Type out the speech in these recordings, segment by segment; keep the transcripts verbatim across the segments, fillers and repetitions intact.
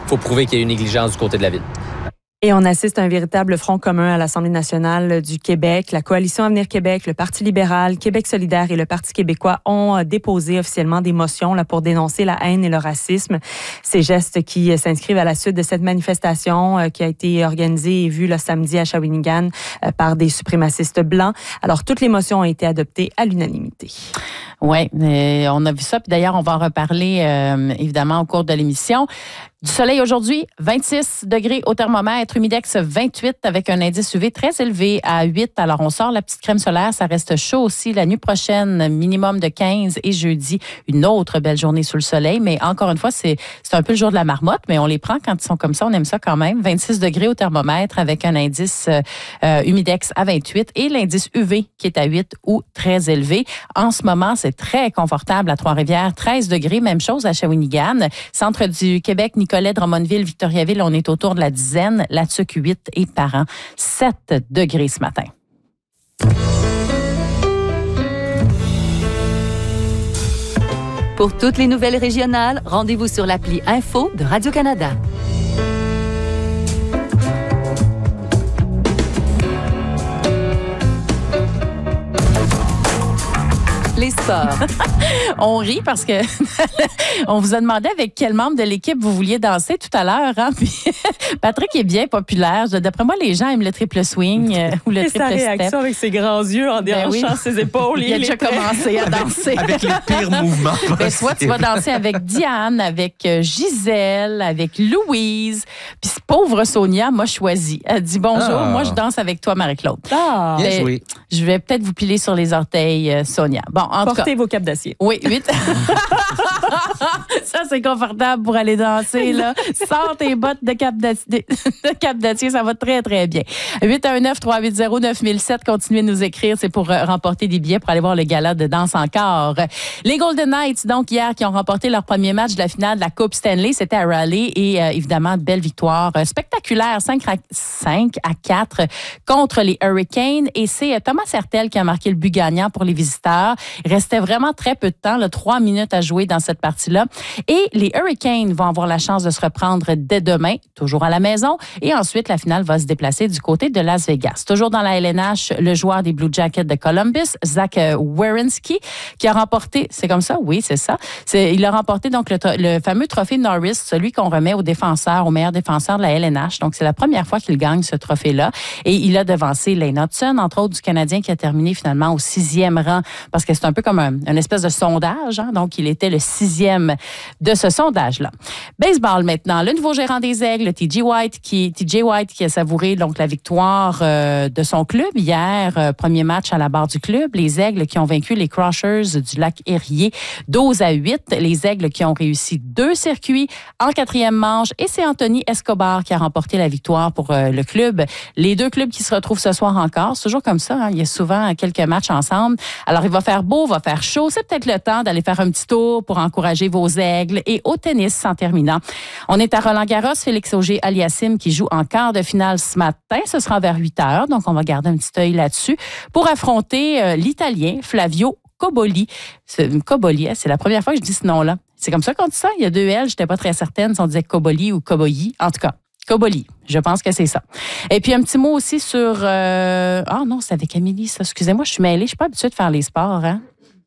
faut prouver qu'il y a une négligence du côté de la Ville. Et on assiste à un véritable front commun à l'Assemblée nationale du Québec. La Coalition Avenir Québec, le Parti libéral, Québec solidaire et le Parti québécois ont déposé officiellement des motions là, pour dénoncer la haine et le racisme. Ces gestes qui s'inscrivent à la suite de cette manifestation euh, qui a été organisée et vue le samedi à Shawinigan euh, par des suprémacistes blancs. Alors, toutes les motions ont été adoptées à l'unanimité. Oui, on a vu ça. Puis d'ailleurs, on va en reparler euh, évidemment au cours de l'émission. Du soleil aujourd'hui, vingt-six degrés au thermomètre, humidex vingt-huit avec un indice U V très élevé à huit. Alors, on sort la petite crème solaire, ça reste chaud aussi. La nuit prochaine, minimum de quinze et jeudi, une autre belle journée sous le soleil. Mais encore une fois, c'est, c'est un peu le jour de la marmotte, mais on les prend quand ils sont comme ça, on aime ça quand même. vingt-six degrés au thermomètre avec un indice euh, humidex à vingt-huit et l'indice U V qui est à huit ou très élevé. En ce moment, c'est très confortable à Trois-Rivières, treize degrés, même chose à Shawinigan. Centre du Québec, Nicolet, Drummondville, Victoriaville, on est autour de la dizaine. La Tuque, huit et Parent, sept degrés ce matin. Pour toutes les nouvelles régionales, rendez-vous sur l'appli Info de Radio-Canada. Les sports. On rit parce que on vous a demandé avec quel membre de l'équipe vous vouliez danser tout à l'heure. Hein? Puis Patrick est bien populaire. D'après moi, les gens aiment le triple swing euh, ou le Et triple sa step. réaction avec ses grands yeux en déhanchant Ben oui. ses épaules. Il a déjà commencé à danser. Avec les pires mouvements Ben, soit tu vas danser avec Diane, avec Gisèle, avec Louise. Puis pauvre Sonia m'a choisi. Elle dit bonjour, Ah. moi je danse avec toi, Marie-Claude. Ah, Bien Ben, joué. Je vais peut-être vous piler sur les orteils, euh, Sonia. Bon, en tout cas. portez vos capes d'acier. Oui, huit. Ça, c'est confortable pour aller danser, là. Sors tes bottes de cap d'acier, de cap d'acier, ça va très, très bien. huit un neuf, trois huit zéro, neuf mille sept, continuez de nous écrire. C'est pour euh, remporter des billets pour aller voir le gala de danse encore. Les Golden Knights, donc, hier, qui ont remporté leur premier match de la finale de la Coupe Stanley, c'était à Raleigh et, euh, évidemment, belle victoire euh, spectaculaire, cinq à quatre contre les Hurricanes. Et c'est euh, Thomas Hertel qui a marqué le but gagnant pour les visiteurs. Il restait vraiment très peu de temps, là, trois minutes à jouer dans cette partie-là. Et les Hurricanes vont avoir la chance de se reprendre dès demain, toujours à la maison. Et ensuite, la finale va se déplacer du côté de Las Vegas. Toujours dans la L N H, le joueur des Blue Jackets de Columbus, Zach Werenski, qui a remporté, c'est comme ça? Oui, c'est ça. C'est, il a remporté donc le, le fameux trophée Norris, celui qu'on remet aux défenseurs, aux meilleurs défenseurs de la L N H. Donc, c'est la première fois qu'il gagne ce trophée-là. Et il a devancé Lane Hudson, entre autres du Canadien, qui a terminé finalement au sixième rang, parce que c'est un peu comme un, une espèce de sondage. Hein? Donc, il était le sixième de ce sondage-là. Baseball maintenant. Le nouveau gérant des Aigles, T J White, qui, T J White, qui a savouré donc la victoire euh, de son club hier, euh, premier match à la barre du club. Les Aigles qui ont vaincu les Crushers du lac Erie, douze à huit. Les Aigles qui ont réussi deux circuits en quatrième manche. Et c'est Anthony Escobar qui a remporté la victoire pour euh, le club. Les deux clubs qui se retrouvent ce soir encore. C'est toujours comme ça. Hein? Il y a souvent quelques matchs ensemble. Alors, il va faire beau, il va faire chaud. C'est peut-être le temps d'aller faire un petit tour pour encourager vos Aigles. Et au tennis, en terminant, on est à Roland-Garros. Félix Auger-Aliassime qui joue en quart de finale ce matin. Ce sera vers huit heures. Donc, on va garder un petit œil là-dessus pour affronter euh, l'Italien Flavio Cobolli. C'est, Cobolli, hein, c'est la première fois que je dis ce nom-là. C'est comme ça qu'on dit ça. Il y a deux L. Je n'étais pas très certaine si on disait Cobolli ou Cobolli. En tout cas, Cobolli. Je pense que c'est ça. Et puis, un petit mot aussi sur... Euh... Ah non, c'est avec Amélie, ça. Excusez-moi, je suis mêlée. Je suis pas habituée de faire les sports, hein.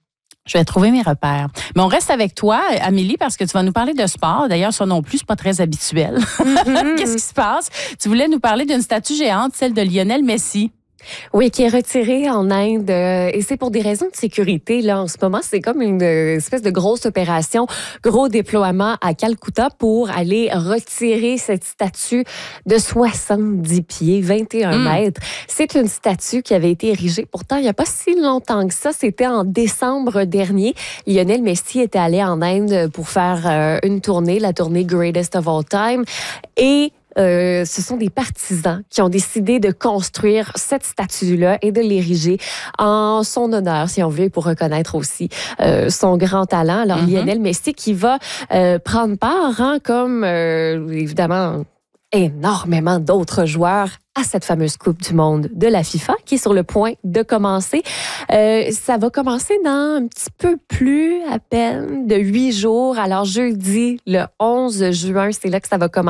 Je vais trouver mes repères. Mais on reste avec toi, Amélie, parce que tu vas nous parler de sport. D'ailleurs, ça non plus, c'est pas très habituel. Mm-hmm. Qu'est-ce qui se passe? Tu voulais nous parler d'une statue géante, celle de Lionel Messi. Oui, qui est retiré en Inde euh, et c'est pour des raisons de sécurité. Là, en ce moment, c'est comme une euh, espèce de grosse opération, gros déploiement à Calcutta pour aller retirer cette statue de soixante-dix pieds, vingt et un mm. mètres. C'est une statue qui avait été érigée. Pourtant, il n'y a pas si longtemps que ça. C'était en décembre dernier. Lionel Messi était allé en Inde pour faire euh, une tournée, la tournée Greatest of All Time. Et Euh, ce sont des partisans qui ont décidé de construire cette statue-là et de l'ériger en son honneur, si on veut, pour reconnaître aussi euh, son grand talent. Alors, mm-hmm. Lionel Messi qui va euh, prendre part, hein, comme euh, évidemment énormément d'autres joueurs à cette fameuse Coupe du monde de la FIFA qui est sur le point de commencer. Euh, ça va commencer dans un petit peu plus à peine de huit jours. Alors, jeudi, le onze juin, c'est là que ça va commencer.